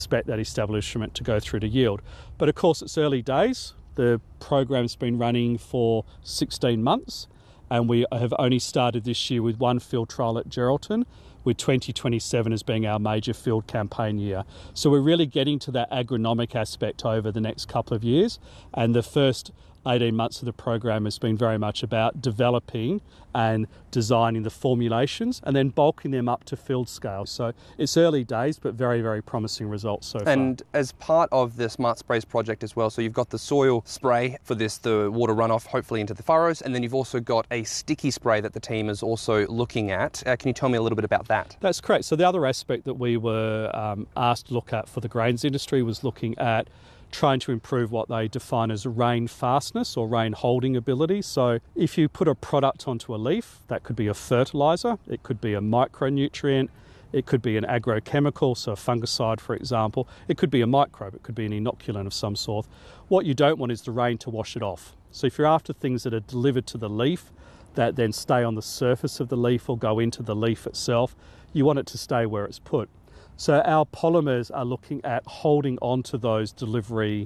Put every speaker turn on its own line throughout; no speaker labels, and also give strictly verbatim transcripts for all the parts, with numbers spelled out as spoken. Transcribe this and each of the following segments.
expect that establishment to go through to yield. But of course, it's early days. The program's been running for sixteen months, and we have only started this year with one field trial at Geraldton, with twenty twenty-seven as being our major field campaign year. So we're really getting to that agronomic aspect over the next couple of years, and the first eighteen months of the program has been very much about developing and designing the formulations and then bulking them up to field scale. So it's early days, but very, very promising results so far.
And as part of the Smart Sprays project as well, so you've got the soil spray for this, the water runoff hopefully into the furrows, and then you've also got a sticky spray that the team is also looking at. Uh, can you tell me a little bit about that?
That's correct. So the other aspect that we were um, asked to look at for the grains industry was looking at trying to improve what they define as rain fastness or rain holding ability. So if you put a product onto a leaf, that could be a fertiliser, it could be a micronutrient, it could be an agrochemical, so a fungicide for example, it could be a microbe, it could be an inoculant of some sort. What you don't want is the rain to wash it off. So if you're after things that are delivered to the leaf that then stay on the surface of the leaf or go into the leaf itself, you want it to stay where it's put. So our polymers are looking at holding on to those delivery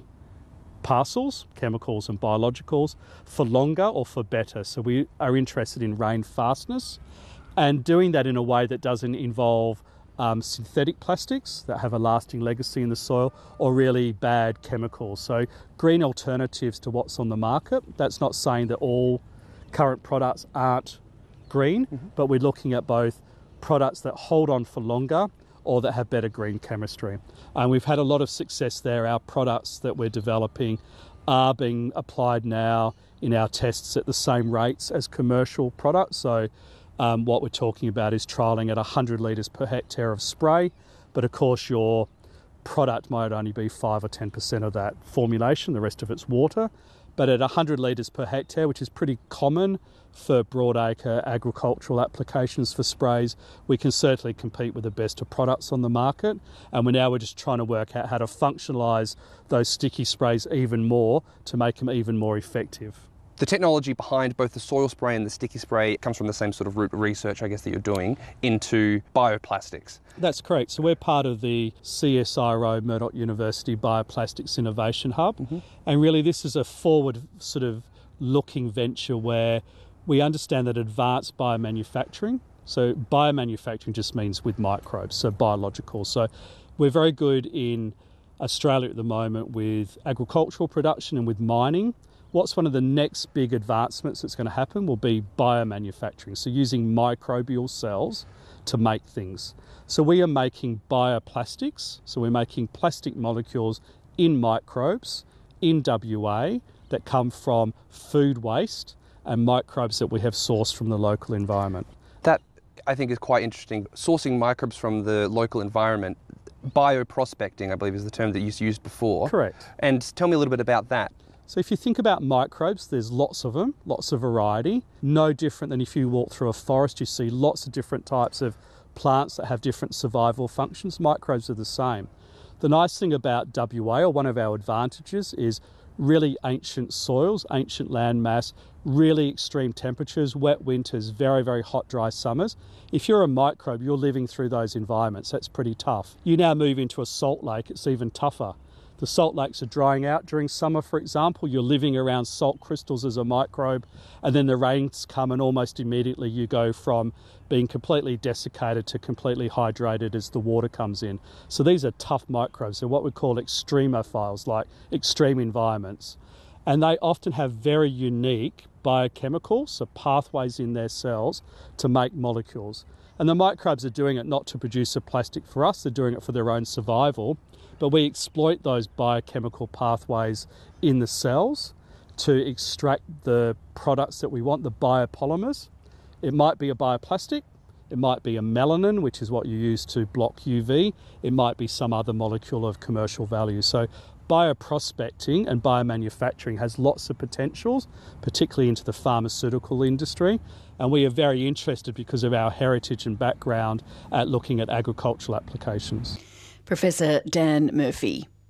parcels, chemicals and biologicals, for longer or for better. So we are interested in rain fastness and doing that in a way that doesn't involve um, synthetic plastics that have a lasting legacy in the soil or really bad chemicals. So green alternatives to what's on the market. That's not saying that all current products aren't green, mm-hmm. but we're looking at both products that hold on for longer or that have better green chemistry. And we've had a lot of success there. Our products that we're developing are being applied now in our tests at the same rates as commercial products. So um, what we're talking about is trialling at one hundred litres per hectare of spray, but of course your product might only be five or ten percent of that formulation, the rest of it's water. But at one hundred litres per hectare, which is pretty common for broadacre agricultural applications for sprays, we can certainly compete with the best of products on the market. And we're now we're just trying to work out how to functionalise those sticky sprays even more to make them even more effective.
The technology behind both the soil spray and the sticky spray comes from the same sort of root research, I guess, that you're doing into bioplastics.
That's correct. So we're part of the C S I R O Murdoch University Bioplastics Innovation Hub. Mm-hmm. And really this is a forward sort of looking venture where we understand that advanced biomanufacturing, so biomanufacturing just means with microbes, so biological. So we're very good in Australia at the moment with agricultural production and with mining. What's one of the next big advancements that's going to happen will be biomanufacturing, so using microbial cells to make things. So we are making bioplastics, so we're making plastic molecules in microbes in W A that come from food waste and microbes that we have sourced from the local environment.
That, I think, is quite interesting. Sourcing microbes from the local environment, bioprospecting, I believe is the term that you used before.
Correct.
And tell me a little bit about that.
So if you think about microbes, there's lots of them, lots of variety. No different than if you walk through a forest, you see lots of different types of plants that have different survival functions. Microbes are the same. The nice thing about W A, or one of our advantages, is really ancient soils, ancient land mass, really extreme temperatures, wet winters, very, very hot, dry summers. If you're a microbe, you're living through those environments. That's pretty tough. You now move into a salt lake, it's even tougher. The salt lakes are drying out during summer, for example. You're living around salt crystals as a microbe, and then the rains come and almost immediately you go from being completely desiccated to completely hydrated as the water comes in. So these are tough microbes. They're what we call extremophiles, like extreme environments. And they often have very unique biochemicals, so pathways in their cells to make molecules. And the microbes are doing it not to produce a plastic for us, they're doing it for their own survival. But we exploit those biochemical pathways in the cells to extract the products that we want, the biopolymers. It might be a bioplastic, it might be a melanin, which is what you use to block U V, it might be some other molecule of commercial value. So bioprospecting and biomanufacturing has lots of potentials, particularly into the pharmaceutical industry. And we are very interested because of our heritage and background at looking at agricultural applications.
Professor Dan Murphy.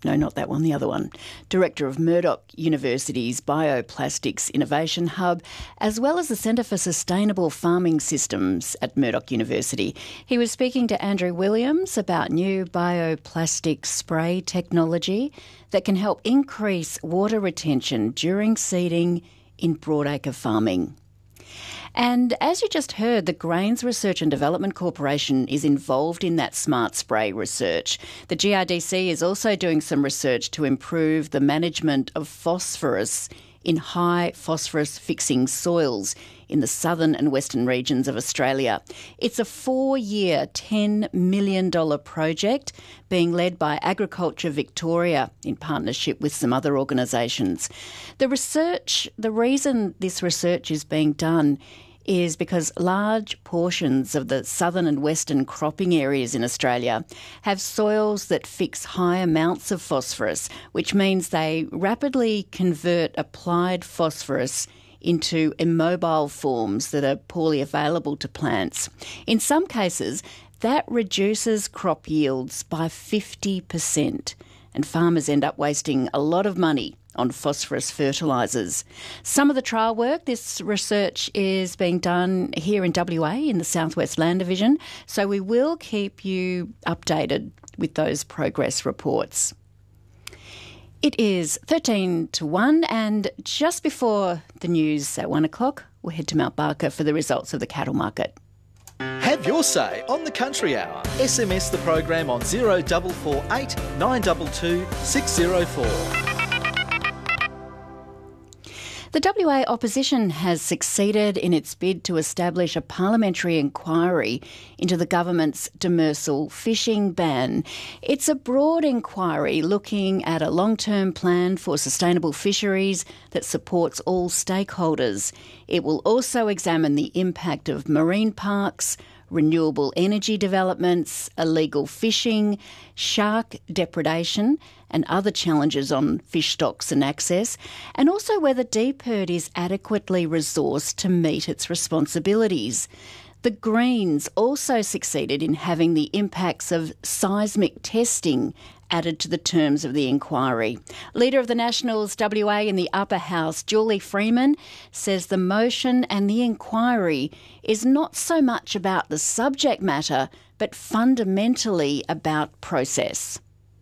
No, not that one, the other one. Director of Murdoch University's Bioplastics Innovation Hub, as well as the Centre for Sustainable Farming Systems at Murdoch University. He was speaking to Andrew Williams about new bioplastic spray technology that can help increase water retention during seeding in broadacre farming. And as you just heard, the Grains Research and Development Corporation is involved in that smart spray research. The G R D C is also doing some research to improve the management of phosphorus in high phosphorus fixing soils in the southern and western regions of Australia. It's a four-year, ten million dollars project being led by Agriculture Victoria in partnership with some other organisations. The research, the reason this research is being done is because large portions of the southern and western cropping areas in Australia have soils that fix high amounts of phosphorus, which means they rapidly convert applied phosphorus into immobile forms that are poorly available to plants. In some cases, that reduces crop yields by fifty percent, and farmers end up wasting a lot of money on phosphorus fertilisers. Some of the trial work, this research is being done here in W A in the South West Land Division, so we will keep you updated with those progress reports. It is thirteen to one, and just before the news at one o'clock, we'll head to Mount Barker for the results of the cattle market.
Have your say on the Country Hour. S M S the program on zero four four eight nine two two six zero four.
The W A opposition has succeeded in its bid to establish a parliamentary inquiry into the government's demersal fishing ban. It's a broad inquiry looking at a long-term plan for sustainable fisheries that supports all stakeholders. It will also examine the impact of marine parks, renewable energy developments, illegal fishing, shark depredation and other challenges on fish stocks and access, and also whether D P I R D is adequately resourced to meet its responsibilities. The Greens also succeeded in having the impacts of seismic testing added to the terms of the inquiry. Leader of the Nationals W A in the Upper House, Julie Freeman, says the motion and the inquiry is not so much about the subject matter, but fundamentally about process.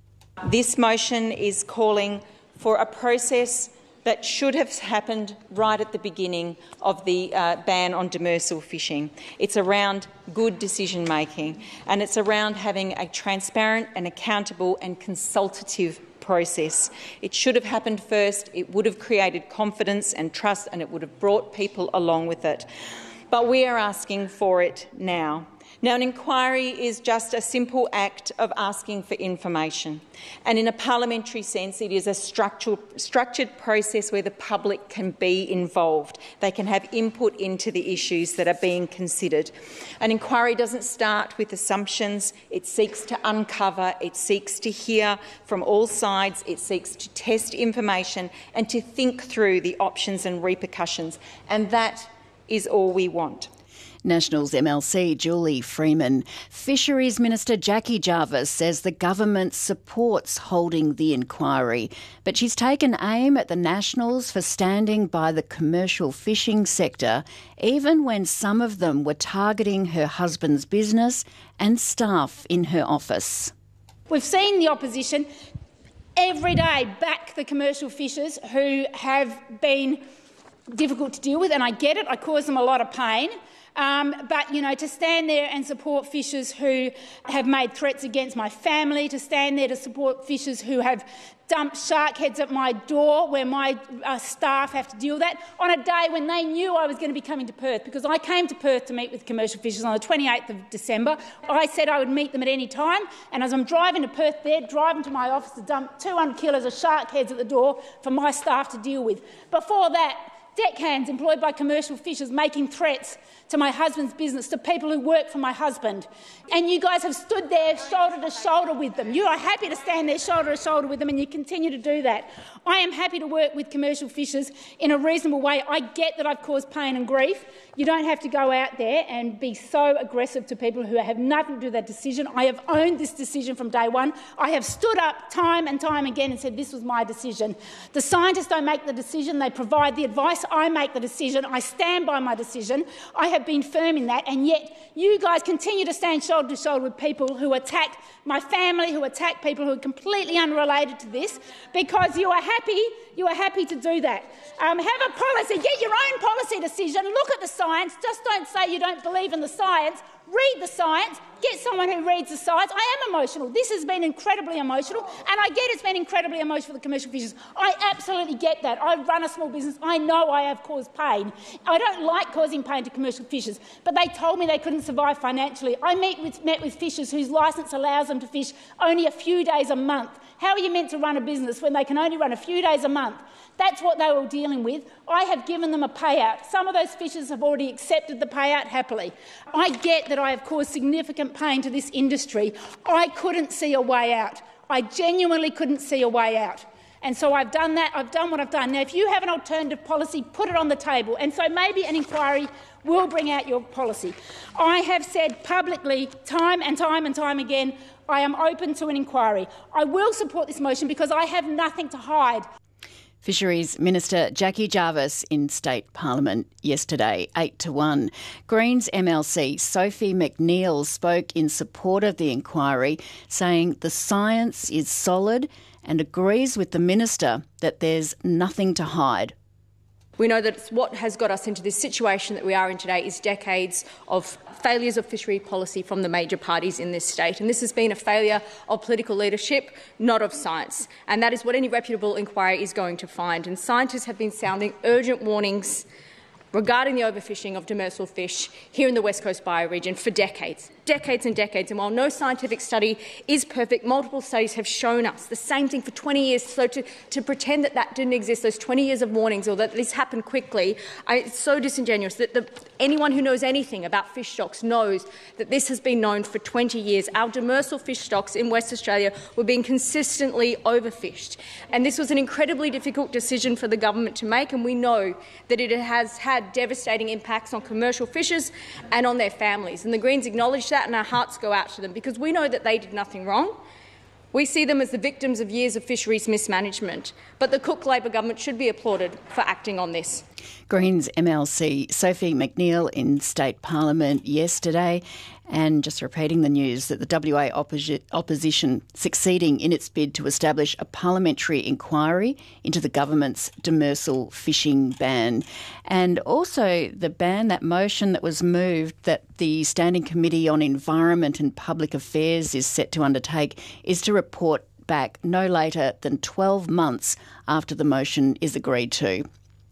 This motion is calling for a process that should have happened right at the beginning of the uh, ban on demersal fishing. It's around good decision-making, and it's around having a transparent and accountable and consultative process. It should have happened first. It would have created confidence and trust, and it would have brought people along with it. But we are asking for it now. Now, an inquiry is just a simple act of asking for information, and in a parliamentary sense it is a structural, structured process where the public can be involved. They can have input into the issues that are being considered. An inquiry doesn't start with assumptions. It seeks to uncover, it seeks to hear from all sides, it seeks to test information and to think through the options and repercussions, and that is all we want.
Nationals M L C Julie Freeman. Fisheries Minister Jackie Jarvis says the government supports holding the inquiry, but she's taken aim at the Nationals for standing by the commercial fishing sector, even when some of them were targeting her husband's business and staff in her office.
We've seen the opposition every day back the commercial fishers who have been difficult to deal with, and I get it, I cause them a lot of pain. Um, but, you know, to stand there and support fishers who have made threats against my family, to stand there to support fishers who have dumped shark heads at my door where my uh, staff have to deal with that, on a day when they knew I was going to be coming to Perth, because I came to Perth to meet with commercial fishers on the twenty-eighth of December. I said I would meet them at any time, and as I'm driving to Perth there, driving to my office to dump two hundred kilos of shark heads at the door for my staff to deal with. Before that, deckhands employed by commercial fishers making threats to my husband's business, to people who work for my husband. And you guys have stood there shoulder to shoulder with them. You are happy to stand there shoulder to shoulder with them, and you continue to do that. I am happy to work with commercial fishers in a reasonable way. I get that I've caused pain and grief. You don't have to go out there and be so aggressive to people who have nothing to do with that decision. I have owned this decision from day one. I have stood up time and time again and said this was my decision. The scientists don't make the decision, they provide the advice. I make the decision. I stand by my decision. I have been firm in that, and yet you guys continue to stand shoulder to shoulder with people who attack my family, who attack people who are completely unrelated to this, because you are happy, you are happy to do that. Um, have a policy, get your own policy decision, look at the science, just don't say you don't believe in the science, read the science, get someone who reads the science. I am emotional. This has been incredibly emotional, and I get it's been incredibly emotional for the commercial fishers. I absolutely get that. I run a small business. I know I have caused pain. I don't like causing pain to commercial fishers, but they told me they couldn't survive financially. I met with, met with fishers whose licence allows them to fish only a few days a month. How are you meant to run a business when they can only run a few days a month? That's what they were dealing with. I have given them a payout. Some of those fishers have already accepted the payout happily. I get that I have caused significant pain to this industry. I couldn't see a way out. I genuinely couldn't see a way out. And so I've done that. I've done what I've done. Now, if you have an alternative policy, put it on the table. And so maybe an inquiry will bring out your policy. I have said publicly, time and time and time again, I am open to an inquiry. I will support this motion because I have nothing to hide.
Fisheries Minister Jackie Jarvis in State Parliament yesterday, eight to one. Greens M L C Sophie McNeil spoke in support of the inquiry, saying the science is solid and agrees with the minister that there's nothing to hide.
We know that what has got us into this situation that we are in today is decades of failures of fishery policy from the major parties in this state. And this has been a failure of political leadership, not of science. And that is what any reputable inquiry is going to find. And scientists have been sounding urgent warnings regarding the overfishing of demersal fish here in the West Coast bioregion for decades. Decades and decades, and while no scientific study is perfect, multiple studies have shown us the same thing for twenty years. So to, to pretend that that didn't exist, those twenty years of warnings, or that this happened quickly, I, it's so disingenuous. That the, anyone who knows anything about fish stocks knows that this has been known for twenty years. Our demersal fish stocks in West Australia were being consistently overfished, and this was an incredibly difficult decision for the government to make, and we know that it has had devastating impacts on commercial fishers and on their families. And the Greens acknowledge that, and our hearts go out to them because we know that they did nothing wrong. We see them as the victims of years of fisheries mismanagement. But the Cook Labor government should be applauded for acting on this.
Greens M L C Sophie McNeil in State Parliament yesterday. And just repeating the news that the W A opposi- opposition succeeding in its bid to establish a parliamentary inquiry into the government's demersal fishing ban. And also the ban, that motion that was moved that the Standing Committee on Environment and Public Affairs is set to undertake is to report back no later than twelve months after the motion is agreed to.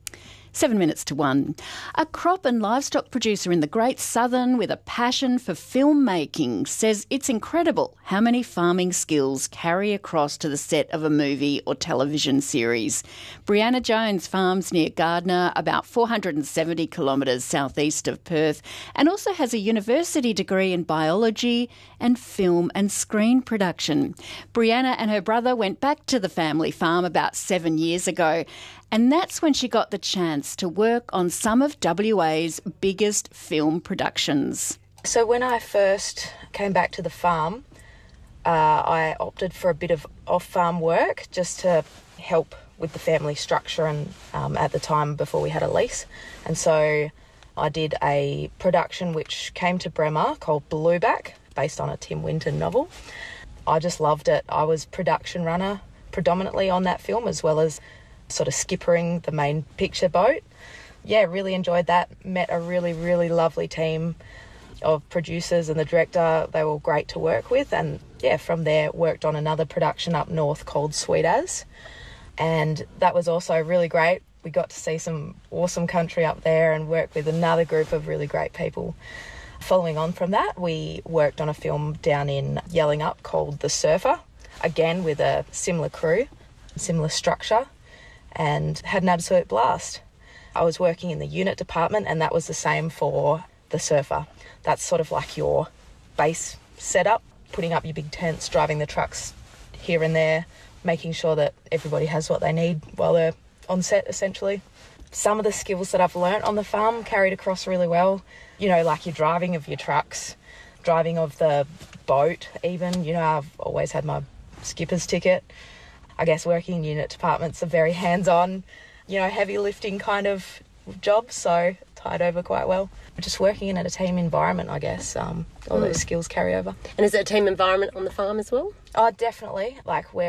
Seven minutes to one. A crop and livestock producer in the Great Southern with a passion for filmmaking says it's incredible how many farming skills carry across to the set of a movie or television series. Brianna Jones farms near Gardner, about four hundred seventy kilometres southeast of Perth, and also has a university degree in biology and film and screen production. Brianna and her brother went back to the family farm about seven years ago, and that's when she got the chance to work on some of W A's biggest film productions.
So when I first came back to the farm, uh, I opted for a bit of off-farm work just to help with the family structure, and um, at the time before we had a lease. And so I did a production which came to Bremer called Blueback, based on a Tim Winton novel. I just loved it. I was production runner predominantly on that film, as well as sort of skippering the main picture boat. Yeah, really enjoyed that. Met a really, really lovely team of producers and the director. They were great to work with. And yeah, from there worked on another production up north called Sweet As. And that was also really great. We got to see some awesome country up there and work with another group of really great people. Following on from that, we worked on a film down in Yellingup called The Surfer, again with a similar crew, similar structure, and had an absolute blast. I was working in the unit department, and that was the same for the surfer. That's sort of like your base setup, putting up your big tents, driving the trucks here and there, making sure that everybody has what they need while they're on set, essentially. Some of the skills that I've learnt on the farm carried across really well. You know, like your driving of your trucks, driving of the boat even. You know, I've always had my skipper's ticket. I guess working in unit departments are very hands-on, you know, heavy lifting kind of jobs, so tied over quite well. Just working in a team environment, I guess, um, all mm. those skills carry over.
And is it a team environment on the farm as well?
Oh, definitely. Like, we're